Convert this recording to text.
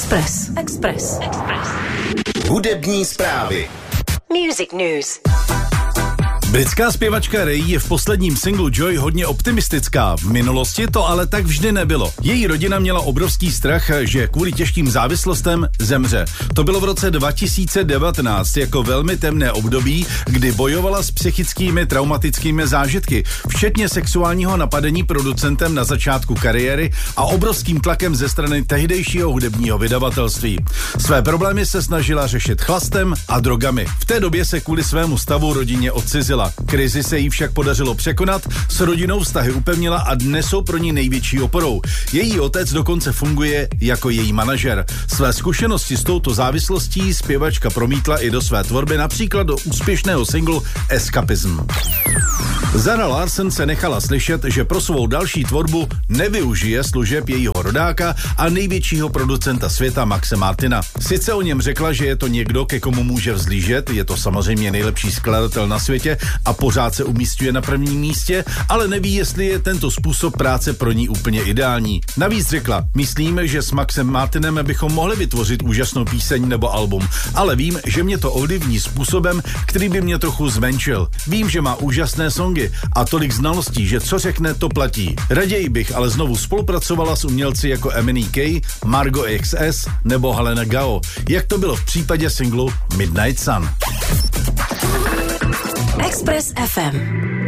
Express. Hudební zprávy. Music News. Britská zpěvačka Ray je v posledním singlu Joy hodně optimistická. V minulosti to ale tak vždy nebylo. Její rodina měla obrovský strach, že kvůli těžkým závislostem zemře. To bylo v roce 2019 jako velmi temné období, kdy bojovala s psychickými traumatickými zážitky, včetně sexuálního napadení producentem na začátku kariéry a obrovským tlakem ze strany tehdejšího hudebního vydavatelství. Své problémy se snažila řešit chlastem a drogami. V té době se kvůli svému stavu rodině odcizila. Krizi se jí však podařilo překonat, s rodinou vztahy upevnila a dnes jsou pro ní největší oporou. Její otec dokonce funguje jako její manažer. Své zkušenosti s touto závislostí zpěvačka promítla i do své tvorby, například do úspěšného singlu Escapism. Zara Larsson se nechala slyšet, že pro svou další tvorbu nevyužije služeb jejího rodáka a největšího producenta světa Maxe Martina. Sice o něm řekla, že je to někdo, ke komu může vzlížet, je to samozřejmě nejlepší skladatel na světě a pořád se umísťuje na prvním místě, ale neví, jestli je tento způsob práce pro ní úplně ideální. Navíc řekla, myslím, že s Maxem Martinem bychom mohli vytvořit úžasnou píseň nebo album, ale vím, že mě to ovlivní způsobem, který by mě trochu zmenšil. Vím, že má úžasné songy a tolik znalostí, že co řekne, to platí. Raději bych ale znovu spolupracovala s umělci jako Eminem K, Margo XS nebo Helena Gao, jak to bylo v případě singlu Midnight Sun. Express FM.